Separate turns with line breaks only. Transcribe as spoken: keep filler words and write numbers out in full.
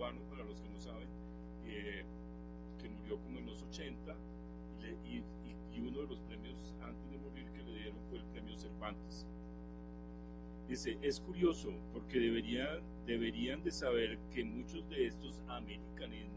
cubano, para los que no saben, eh, que murió como en los ochenta, y, le, y, y, y uno de los premios antes de morir que le dieron fue el premio Cervantes. Dice, es curioso porque deberían, deberían de saber que muchos de estos americanismos